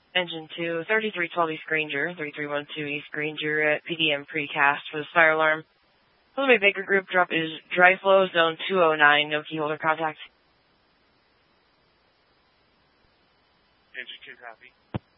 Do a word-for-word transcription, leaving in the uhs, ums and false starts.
Engine two, thirty-three twelve East Granger, thirty-three twelve East Granger at P D M precast for the fire alarm. Hillary Baker Group, drop is dry flow, zone two oh nine, no key holder contact. Engine two, copy.